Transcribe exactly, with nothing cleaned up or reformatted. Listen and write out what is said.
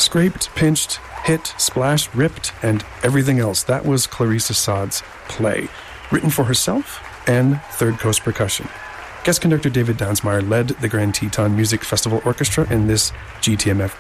Scraped, pinched, hit, splashed, ripped, and everything else. That was Clarice Assad's play, written for herself and Third Coast Percussion. Guest conductor David Downsmeyer led the Grand Teton Music Festival Orchestra in this G T M F